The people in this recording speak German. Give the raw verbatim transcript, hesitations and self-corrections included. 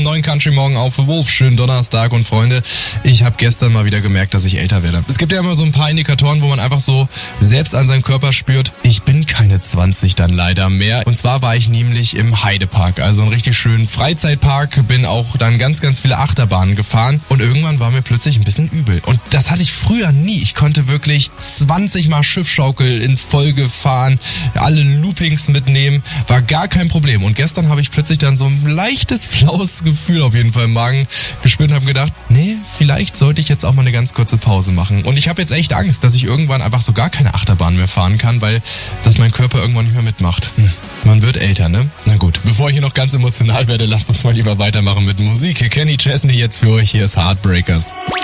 Neuen Country Morgen auf Wolf. Schönen Donnerstag und Freunde, ich habe gestern mal wieder gemerkt, dass ich älter werde. Es gibt ja immer so ein paar Indikatoren, wo man einfach so selbst an seinem Körper spürt, ich bin keine zwanzig dann leider mehr. Und zwar war ich nämlich im Heidepark, also einen richtig schönen Freizeitpark, bin auch dann ganz, ganz viele Achterbahnen gefahren und irgendwann war mir plötzlich ein bisschen übel. Und das hatte ich früher nie. Ich konnte wirklich zwanzig Mal Schiffschaukel in Folge fahren, alle Loopings mitnehmen, war gar kein Problem. Und gestern habe ich plötzlich dann so ein leichtes flaues Gefühl auf jeden Fall im Magen gespürt und habe gedacht, nee, vielleicht sollte ich jetzt auch mal eine ganz kurze Pause machen. Und ich habe jetzt echt Angst, dass ich irgendwann einfach so gar keine Achterbahn mehr fahren kann, weil das mein Körper irgendwann nicht mehr mitmacht. Hm. Man wird älter, ne? Na gut, bevor ich hier noch ganz emotional werde, lasst uns mal lieber weitermachen mit Musik. Kenny Chesney jetzt für euch, hier ist Heartbreakers.